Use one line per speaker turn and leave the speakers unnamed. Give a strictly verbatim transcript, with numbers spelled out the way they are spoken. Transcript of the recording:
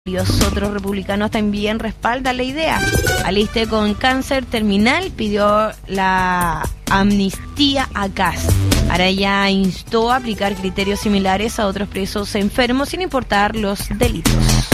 Otros republicanos también respaldan la idea. Aliste con cáncer terminal pidió la amnistía a Kast. Araya instó a aplicar criterios similares a otros presos enfermos sin importar los delitos.